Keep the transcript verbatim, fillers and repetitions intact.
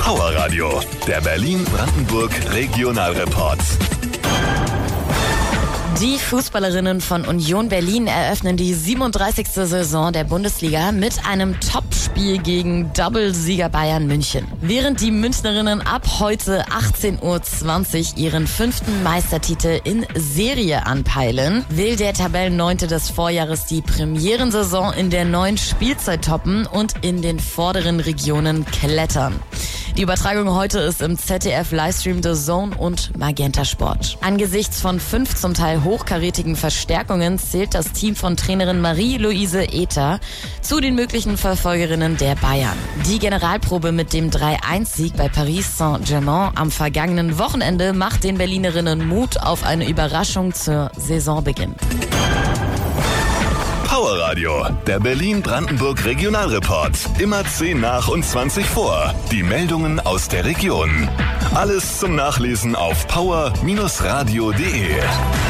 Power Radio, der Berlin-Brandenburg Regionalreport. Die Fußballerinnen von Union Berlin eröffnen die siebenunddreißigste Saison der Bundesliga mit einem Topspiel gegen Double-Sieger Bayern München. Während die Münchnerinnen ab heute achtzehn Uhr zwanzig ihren fünften Meistertitel in Serie anpeilen, will der Tabellenneunte des Vorjahres die Premierensaison in der neuen Spielzeit toppen und in den vorderen Regionen klettern. Die Übertragung heute ist im Z D F-Livestream The Zone und Magenta Sport. Angesichts von fünf zum Teil hochkarätigen Verstärkungen zählt das Team von Trainerin Marie-Louise Ether zu den möglichen Verfolgerinnen der Bayern. Die Generalprobe mit dem drei eins Sieg bei Paris Saint-Germain am vergangenen Wochenende macht den Berlinerinnen Mut auf eine Überraschung zur Saisonbeginn. Power Radio, der Berlin-Brandenburg Regionalreport. Immer zehn nach und zwanzig vor. Die Meldungen aus der Region. Alles zum Nachlesen auf power Bindestrich radio punkt de.